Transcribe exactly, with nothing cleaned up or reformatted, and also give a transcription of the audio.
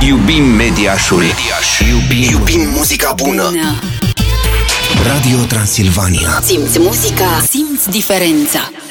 Iubim Mediașul. Mediaș. Iubim. Iubim muzica bună. bună. Radio Transilvania. Simți muzica, simți diferența.